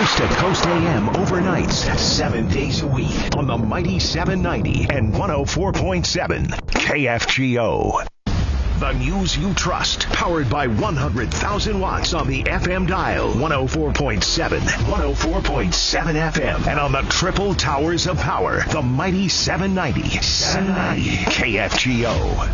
Coast to Coast AM overnights, 7 days a week on the mighty 790 and 104.7 KFGO. The news you trust, powered by 100,000 watts on the FM dial, 104.7 FM, and on the triple towers of power, the mighty 790 KFGO.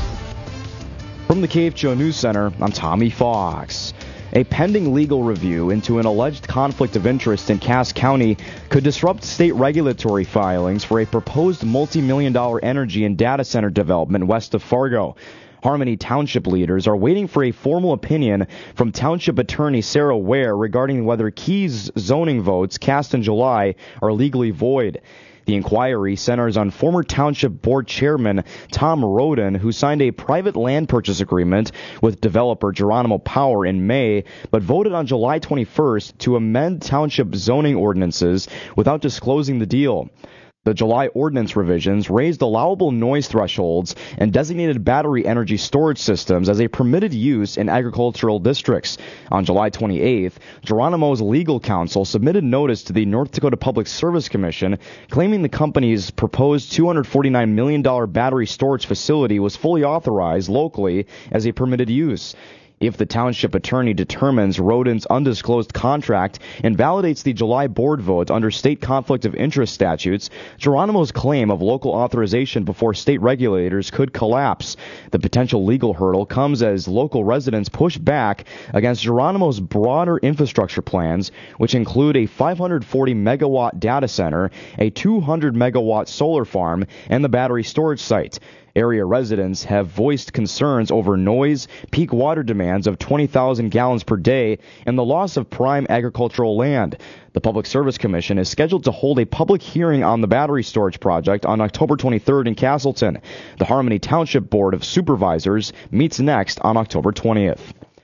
From the KFGO News Center, I'm Tommy Fox. A pending legal review into an alleged conflict of interest in Cass County could disrupt state regulatory filings for a proposed multi-million-dollar energy and data center development west of Fargo. Harmony Township leaders are waiting for a formal opinion from Township Attorney Sarah Ware regarding whether Key's zoning votes cast in July are legally void. The inquiry centers on former Township Board Chairman Tom Roden, who signed a private land purchase agreement with developer Geronimo Power in May, but voted on July 21st to amend Township zoning ordinances without disclosing the deal. The July ordinance revisions raised allowable noise thresholds and designated battery energy storage systems as a permitted use in agricultural districts. On July 28th, Geronimo's legal counsel submitted notice to the North Dakota Public Service Commission claiming the company's proposed $249 million battery storage facility was fully authorized locally as a permitted use. If the township attorney determines Roden's undisclosed contract invalidates the July board vote under state conflict of interest statutes, Geronimo's claim of local authorization before state regulators could collapse. The potential legal hurdle comes as local residents push back against Geronimo's broader infrastructure plans, which include a 540-megawatt data center, a 200-megawatt solar farm, and the battery storage site. Area residents have voiced concerns over noise, peak water demands of 20,000 gallons per day, and the loss of prime agricultural land. The Public Service Commission is scheduled to hold a public hearing on the battery storage project on October 23rd in Castleton. The Harmony Township Board of Supervisors meets next on October 20th.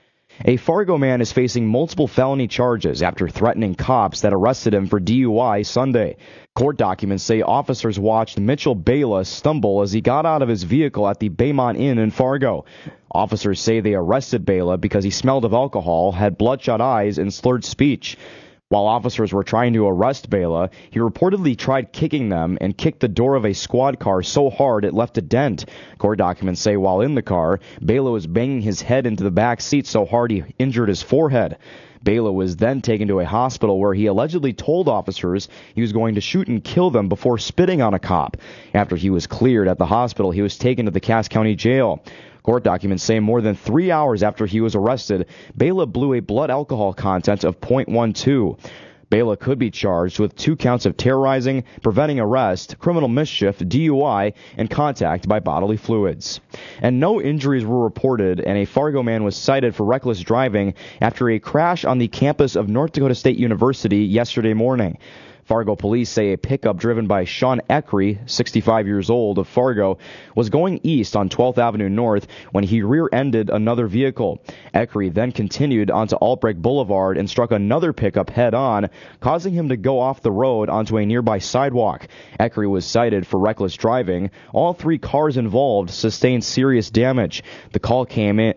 A Fargo man is facing multiple felony charges after threatening cops that arrested him for DUI Sunday. Court documents say officers watched Mitchell Bela stumble as he got out of his vehicle at the Baymont Inn in Fargo. Officers say they arrested Bela because he smelled of alcohol, had bloodshot eyes, and slurred speech. While officers were trying to arrest Bela, he reportedly tried kicking them and kicked the door of a squad car so hard it left a dent. Court documents say while in the car, Bela was banging his head into the back seat so hard he injured his forehead. Bela was then taken to a hospital where he allegedly told officers he was going to shoot and kill them before spitting on a cop. After he was cleared at the hospital, he was taken to the Cass County Jail. Court documents say more than 3 hours after he was arrested, Bela blew a blood alcohol content of 0.12. Bela could be charged with 2 counts of terrorizing, preventing arrest, criminal mischief, DUI, and contact by bodily fluids. And no injuries were reported, and a Fargo man was cited for reckless driving after a crash on the campus of North Dakota State University yesterday morning. Fargo police say a pickup driven by Sean Eckery, 65 years old, of Fargo, was going east on 12th Avenue North when he rear-ended another vehicle. Eckery then continued onto Albrecht Boulevard and struck another pickup head-on, causing him to go off the road onto a nearby sidewalk. Eckery was cited for reckless driving. All 3 cars involved sustained serious damage. The call came in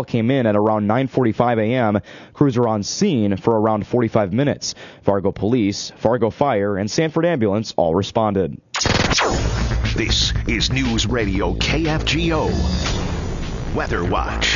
at around 9:45 a.m. Crews were on scene for around 45 minutes. Fargo Police, Fargo Fire, and Sanford Ambulance all responded. This is News Radio KFGO Weather Watch.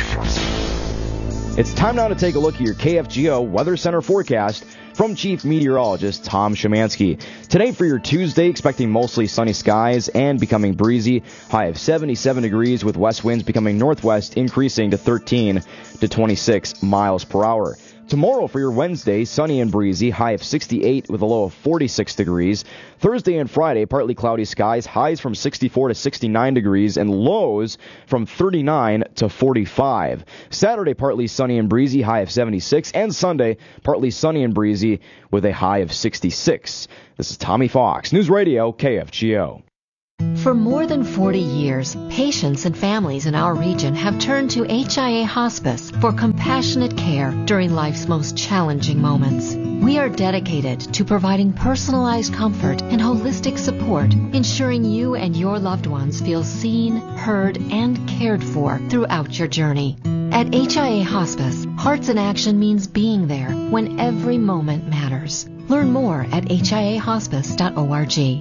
It's time now to take a look at your KFGO Weather Center forecast from Chief Meteorologist Tom Szymanski. Today for your Tuesday, expecting mostly sunny skies and becoming breezy. High of 77 degrees with west winds becoming northwest, increasing to 13 to 26 miles per hour. Tomorrow for your Wednesday, sunny and breezy, high of 68 with a low of 46 degrees. Thursday and Friday, partly cloudy skies, highs from 64 to 69 degrees and lows from 39 to 45. Saturday, partly sunny and breezy, high of 76. And Sunday, partly sunny and breezy with a high of 66. This is Tommy Fox, News Radio KFGO. For more than 40 years, patients and families in our region have turned to HIA Hospice for compassionate care during life's most challenging moments. We are dedicated to providing personalized comfort and holistic support, ensuring you and your loved ones feel seen, heard, and cared for throughout your journey. At HIA Hospice, Hearts in Action means being there when every moment matters. yours. Learn more at hiahospice.org.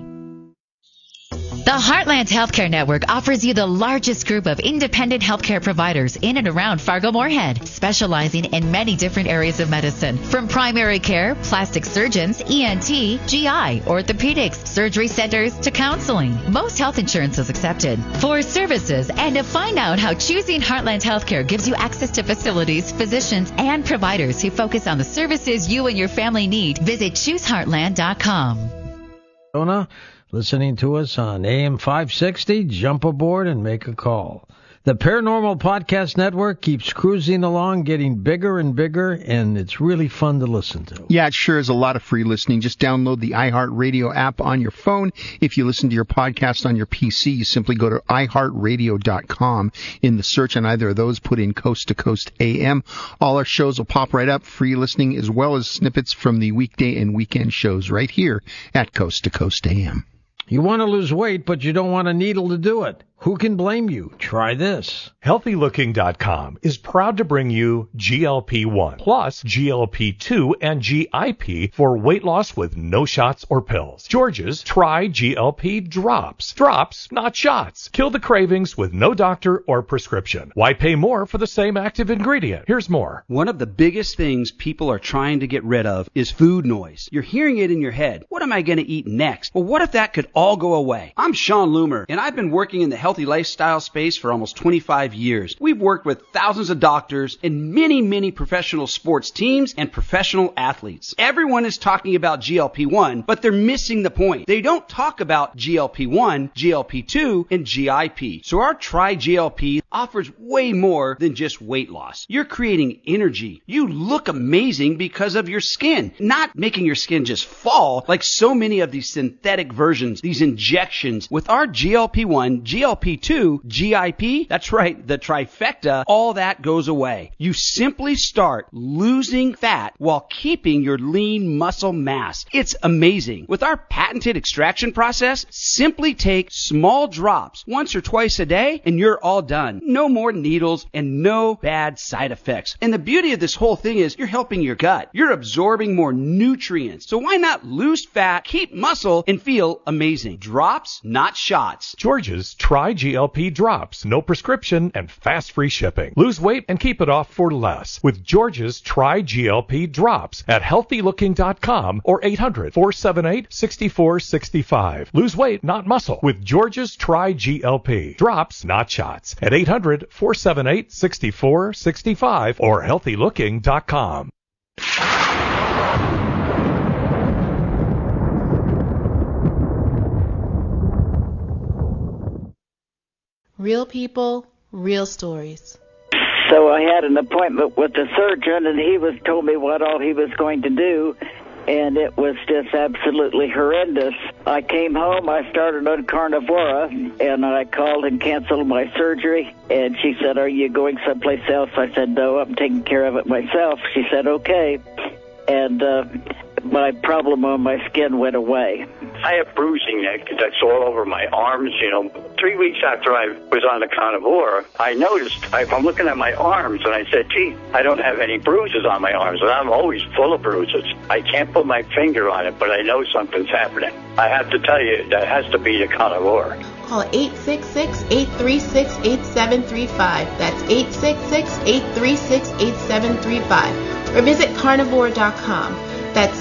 The Heartland Healthcare Network offers you the largest group of independent healthcare providers in and around Fargo-Moorhead, specializing in many different areas of medicine, from primary care, plastic surgeons, ENT, GI, orthopedics, surgery centers, to counseling. Most health insurance is accepted. For services and to find out how choosing Heartland Healthcare gives you access to facilities, physicians, and providers who focus on the services you and your family need, visit ChooseHeartland.com. Listening to us on AM 560, jump aboard and make a call. The Paranormal Podcast Network keeps cruising along, getting bigger and bigger, and it's really fun to listen to. Yeah, it sure is a lot of free listening. Just download the iHeartRadio app on your phone. If you listen to your podcast on your PC, you simply go to iHeartRadio.com. In the search on either of those, put in Coast to Coast AM. All our shows will pop right up, free listening, as well as snippets from the weekday and weekend shows right here at Coast to Coast AM. You want to lose weight, but you don't want a needle to do it. Who can blame you? Try this. HealthyLooking.com is proud to bring you GLP-1 plus GLP-2 and GIP for weight loss with no shots or pills. George's Try GLP Drops. Drops, not shots. Kill the cravings with no doctor or prescription. Why pay more for the same active ingredient? Here's more. One of the biggest things people are trying to get rid of is food noise. You're hearing it in your head. What am I going to eat next? Well, what if that could all go away? I'm Sean Loomer, and I've been working in the healthy lifestyle space for almost 25 years. We've worked with thousands of doctors and many professional sports teams and professional athletes. Everyone is talking about GLP-1, but they're missing the point. They don't talk about GLP-1, GLP-2, and GIP. So our Try GLP offers way more than just weight loss. You're creating energy. You look amazing because of your skin, not making your skin just fall like so many of these synthetic versions, these injections. With our GLP-1, GLP-2, GIP, that's right, the trifecta, all that goes away. You simply start losing fat while keeping your lean muscle mass. It's amazing. With our patented extraction process, simply take small drops once or twice a day and you're all done. No more needles and no bad side effects. And the beauty of this whole thing is you're helping your gut. You're absorbing more nutrients. So why not lose fat, keep muscle, and feel amazing? Drops, not shots. George's Try GLP Drops, no prescription, and fast free shipping. Lose weight and keep it off for less with George's Try GLP Drops at HealthyLooking.com or 800-478-6465. Lose weight, not muscle, with George's Try GLP Drops, not shots, at 800-478-6465 or HealthyLooking.com. Real people, real stories. So I had an appointment with the surgeon, and he told me what all he was going to do, and it was just absolutely horrendous. I came home, I started on Carnivora, and I called and canceled my surgery, and she said, "Are you going someplace else?" I said, "No, I'm taking care of it myself." She said, "Okay," and my problem on my skin went away. I have bruising that's all over my arms. 3 weeks after I was on the Carnivora, I noticed, I'm looking at my arms, and I said, gee, I don't have any bruises on my arms, and I'm always full of bruises. I can't put my finger on it, but I know something's happening. I have to tell you, that has to be the Carnivora. Call 866-836-8735. That's 866-836-8735. Or visit carnivora.com. That's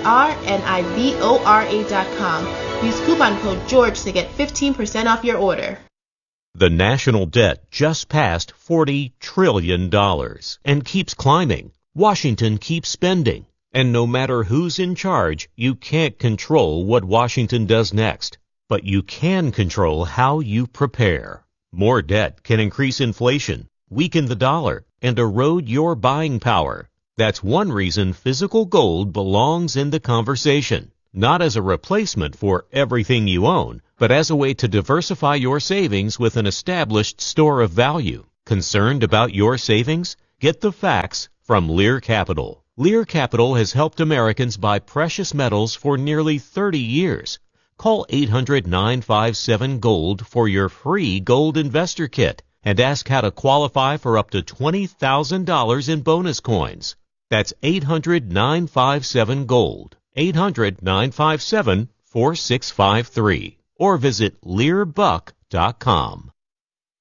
CARNIVORA.com. Use coupon code GEORGE to get 15% off your order. The national debt just passed $40 trillion and keeps climbing. Washington keeps spending. And no matter who's in charge, you can't control what Washington does next. But you can control how you prepare. More debt can increase inflation, weaken the dollar, and erode your buying power. That's one reason physical gold belongs in the conversation, not as a replacement for everything you own, but as a way to diversify your savings with an established store of value. Concerned about your savings? Get the facts from Lear Capital. Lear Capital has helped Americans buy precious metals for nearly 30 years. Call 800-957-GOLD for your free gold investor kit and ask how to qualify for up to $20,000 in bonus coins. That's 800-957-GOLD. 800-957-4653. Or visit LearBuck.com.